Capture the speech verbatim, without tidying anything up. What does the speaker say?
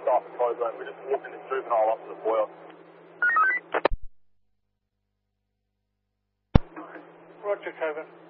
staff at tow zone. We're just walking this juvenile up to the foyer. Roger, Kevin.